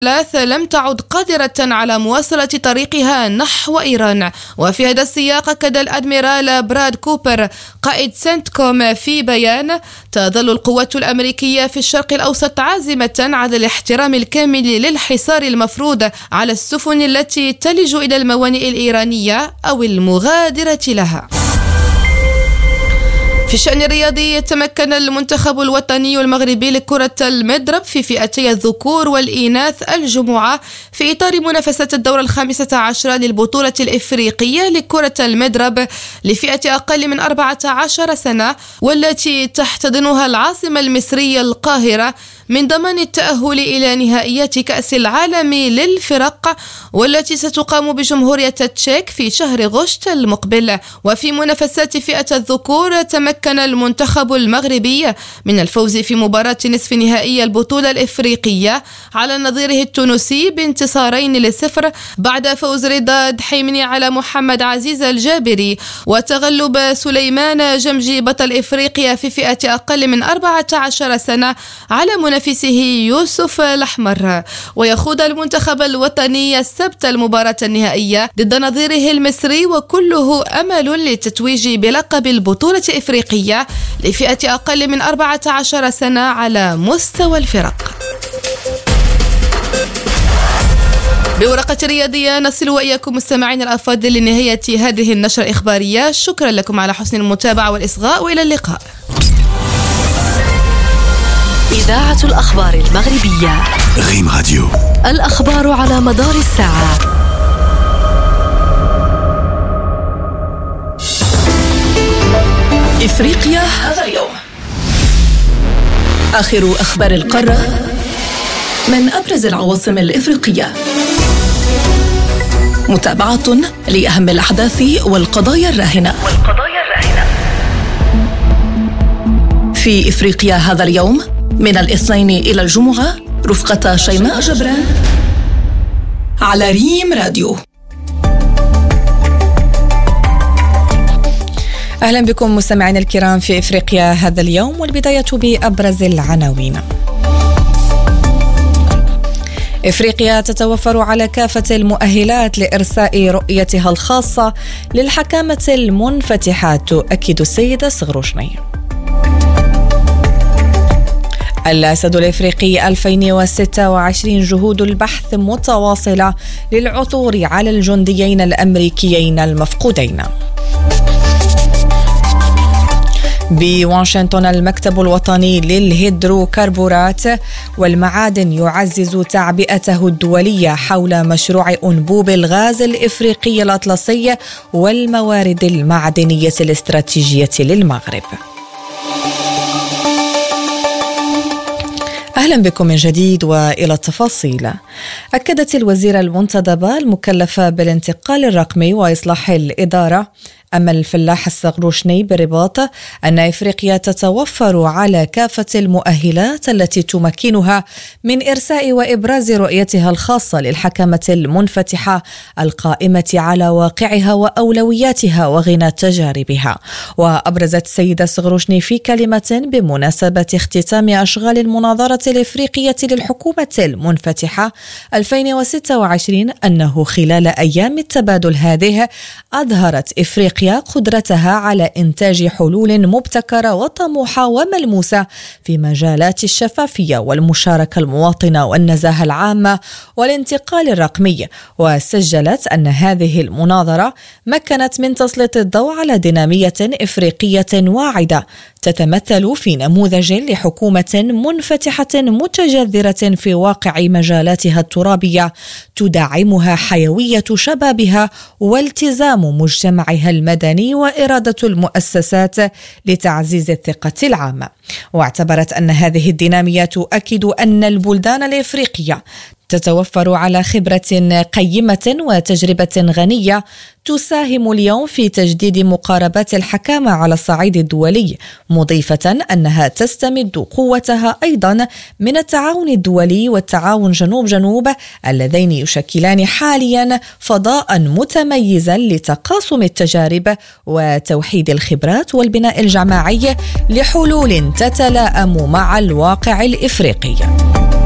لم تعد قادرة على مواصلة طريقها نحو إيران. وفي هذا السياق أكد الأدميرال براد كوبر قائد سنتكوم في بيان: تظل القوات الأمريكية في الشرق الأوسط عازمة على الاحترام الكامل للحصار المفروض على السفن التي تلج إلى الموانئ الإيرانية أو المغادرة لها. في الشأن الرياضي، تمكن المنتخب الوطني المغربي لكرة المضرب في فئتي الذكور والإناث الجمعة في إطار منافسات الدورة 15 للبطولة الإفريقية لكرة المضرب لفئة أقل من 14 سنة، والتي تحتضنها العاصمة المصرية القاهرة، من ضمن التأهل إلى نهائيات كأس العالم للفرق، والتي ستقام بجمهورية التشيك في شهر غشت المقبل. وفي منافسات فئة الذكور، تمكن المنتخب المغربي من الفوز في مباراة نصف نهائي البطولة الإفريقية على نظيره التونسي ب2-0 بعد فوز رضا دحيمني على محمد عزيز الجابري، وتغلب سليمان جمجي بطل إفريقيا في فئة أقل من 14 سنة على منافسه يوسف الأحمر. ويخوض المنتخب الوطني السبت المباراة النهائية ضد نظيره المصري، وكله أمل للتتويج بلقب البطولة الإفريقية لفئة أقل من 14 سنة على مستوى الفرق. بورقة رياضية نصل وإياكم مستمعين الأفاضل لنهاية هذه النشرة الإخبارية. شكرا لكم على حسن المتابعة والإصغاء، وإلى اللقاء. إذاعة الأخبار المغربية غيم راديو، الأخبار على مدار الساعة. إفريقيا هذا اليوم. آخر أخبار القارة من أبرز العواصم الإفريقية. متابعة لأهم الأحداث والقضايا الراهنة. في إفريقيا هذا اليوم من الاثنين إلى الجمعة، رفقة شيماء جبران على ريم راديو. أهلا بكم مستمعين الكرام في إفريقيا هذا اليوم، والبداية بأبرز العناوين. إفريقيا تتوفر على كافة المؤهلات لإرساء رؤيتها الخاصة للحكامة المنفتحة، تؤكد السيدة صغروشني. الأسد الإفريقي 2026، جهود البحث متواصلة للعثور على الجنديين الأمريكيين المفقودين. بواشنطن، المكتب الوطني للهيدروكربورات والمعادن يعزز تعبئته الدولية حول مشروع أنبوب الغاز الإفريقي الأطلسي والموارد المعدنية الاستراتيجية للمغرب. أهلا بكم من جديد وإلى التفاصيل. أكدت الوزيرة المنتدبة المكلفة بالانتقال الرقمي وإصلاح الإدارة أمل الفلاح الصغروشني برباط أن إفريقيا تتوفر على كافة المؤهلات التي تمكنها من إرساء وإبراز رؤيتها الخاصة للحكامة المنفتحة القائمة على واقعها وأولوياتها وغنى تجاربها. وأبرزت السيدة صغروشني في كلمة بمناسبة اختتام أشغال المناظرة الإفريقية للحكومة المنفتحة 2026 أنه خلال أيام التبادل هذه أظهرت إفريقيا قدرتها على إنتاج حلول مبتكرة وطموحة وملموسة في مجالات الشفافية والمشاركة المواطنة والنزاهة العامة والانتقال الرقمي. وسجلت أن هذه المناظرة مكنت من تسليط الضوء على دينامية إفريقية واعدة تتمثل في نموذج لحكومة منفتحة متجذرة في واقع مجالاتها الترابية تدعمها حيوية شبابها والتزام مجتمعها المدني وإرادة المؤسسات لتعزيز الثقة العامة. واعتبرت أن هذه الدينامية تؤكد أن البلدان الإفريقية تتوفر على خبرة قيمة وتجربة غنية تساهم اليوم في تجديد مقاربات الحكامة على الصعيد الدولي، مضيفة أنها تستمد قوتها أيضا من التعاون الدولي والتعاون جنوب اللذين يشكلان حاليا فضاء متميزا لتقاسم التجارب وتوحيد الخبرات والبناء الجماعي لحلول تتلائم مع الواقع الإفريقي.